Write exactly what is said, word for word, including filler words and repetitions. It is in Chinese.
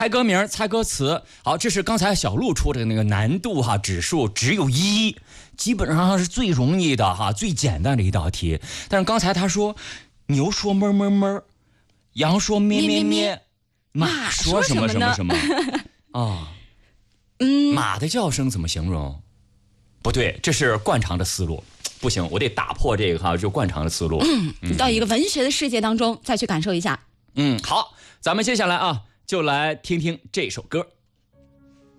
猜歌名，猜歌词。好，这是刚才小鹿出的那个难度哈指数只有一，基本上是最容易的哈，最简单的一道题。但是刚才他说牛说哞哞哞，羊说咩咩咩，马说什么什么什么啊？嗯，马的叫声怎么形容？不对，这是惯常的思路。不行，我得打破这个哈，就惯常的思路。 嗯，你到一个文学的世界当中再去感受一下。 嗯，好，咱们接下来啊，就来听听这首歌。